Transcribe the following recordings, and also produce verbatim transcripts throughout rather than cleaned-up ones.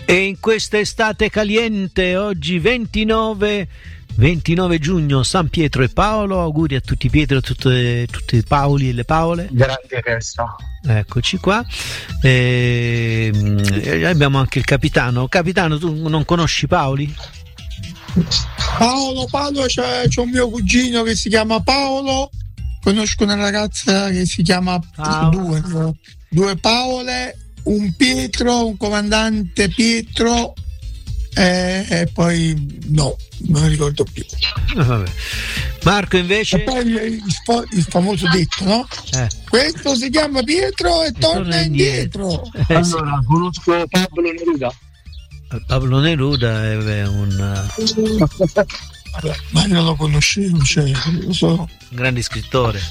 E in questa estate caliente, oggi ventinove giugno, San Pietro e Paolo, auguri a tutti i Pietro, a tutte, tutti i Paoli e le Paole. Grande festa. Eccoci qua. E, e abbiamo anche il capitano. Capitano, tu non conosci Paoli? Paolo, Paolo, c'è, c'è un mio cugino che si chiama Paolo, conosco una ragazza che si chiama due, due Paole, un Pietro, un comandante Pietro e, e poi no, non ricordo più. Ah, vabbè. Marco invece? E poi il, il famoso detto, no? Eh. Questo si chiama Pietro e, e torna, torna indietro, indietro. Eh, allora sì. Conosco Pablo Neruda. Pablo Neruda è un Vabbè, ma io non lo conoscevo, cioè, lo so. Un grande scrittore.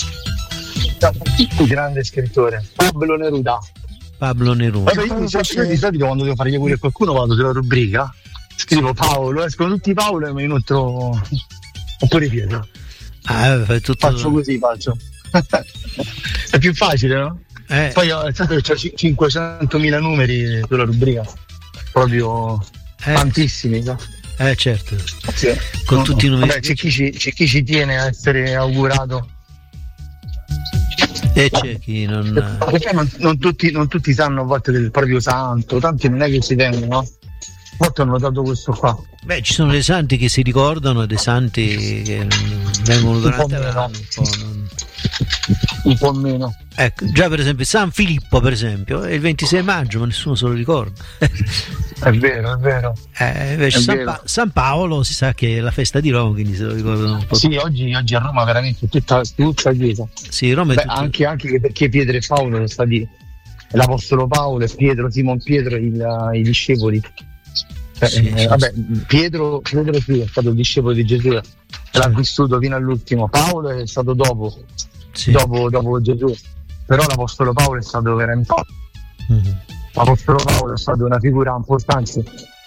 Un grande scrittore. Pablo Neruda. Pablo Neruda. Vabbè, io, io di solito quando devo fare gli auguri a qualcuno vado sulla rubrica, scrivo Paolo, escono tutti Paolo e mi inoltro oppure Pietro. Ah, fai tutto... Faccio così, faccio. È più facile, no? Eh. Poi ho cinquecentomila numeri sulla rubrica. Proprio eh. tantissimi, no? Eh certo, sì. Con no, tutti i numeri. Vabbè, c'è chi, ci, c'è chi ci tiene a essere augurato e c'è chi non. Perché non, non, tutti, non tutti sanno a volte del proprio santo, tanti non è che ci tengono, no? A volte ho notato questo qua. Beh, ci sono dei santi che si ricordano e dei santi che vengono durante l'anno un po', non... un po' meno. Ecco, già per esempio San Filippo per esempio è il ventisei maggio, ma nessuno se lo ricorda. È vero, è vero. Eh, invece è San, vero. Pa- San Paolo si sa che è la festa di Roma, quindi se lo ricordano un po'. Sì, oggi, oggi a Roma veramente tutta tutta chiesa. Sì, Roma è Beh, tutto... anche, anche perché Pietro e Paolo sono stati l'apostolo Paolo e Pietro, Simon Pietro, il, i discepoli. Eh, sì, eh, sì, vabbè, Pietro, Pietro sì, è stato il discepolo di Gesù, sì. L'ha vissuto fino all'ultimo. Paolo è stato dopo, sì. dopo, dopo Gesù, però l'apostolo Paolo è stato veramente mm-hmm. l'apostolo Paolo è stato una figura importante,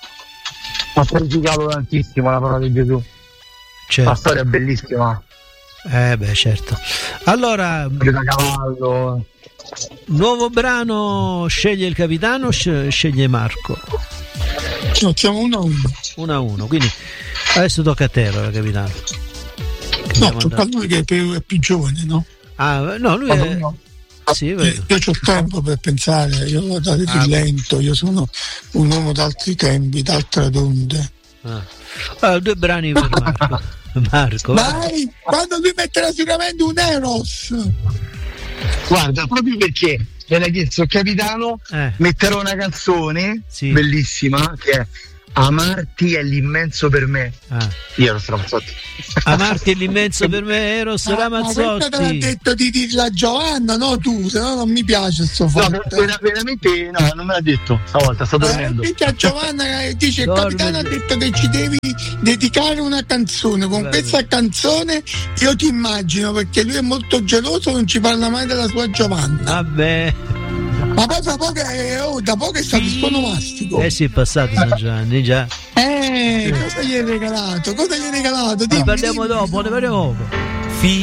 ha predicato tantissimo la parola di Gesù, certo. Una storia bellissima. Eh beh, certo. Allora, da cavallo. Nuovo brano, sceglie il capitano, sceglie Marco. No, siamo uno a uno. uno a uno, quindi adesso tocca a te, allora, capitano. No, tocca a lui che è più, è più giovane, no? Ah, no, lui è... No. Sì, io, io ho tempo per pensare, io vado ah, più lento, io sono un uomo d'altri tempi, d'altre onde. Ah. Allora, due brani per Marco. Marco. Vai, quando lui metterà sicuramente un Eros. Guarda, proprio perché me l'hai chiesto il capitano, eh. metterò una canzone sì. bellissima che è Amarti è l'immenso per me. Ah. Io ero Ramazzotti. Amarti è l'immenso per me, Eros ma, Ramazzotti. Ma te l'ha detto di dirla a Giovanna, no tu, se no non mi piace sto fatto. No, ver- veramente no, non me l'ha detto stavolta, sta dormendo. Eh, a Giovanna dice il capitano ha detto che ci devi dedicare una canzone. Con Vabbè. questa canzone io ti immagino, perché lui è molto geloso, non ci parla mai della sua Giovanna. Vabbè. Ma poi da poco è, oh, da poco è stato sì. Sconomastico. Eh sì, è passato San Giovanni già. Eh, cosa gli hai regalato? Cosa gli hai regalato? Ne parliamo dopo, ne parliamo dopo.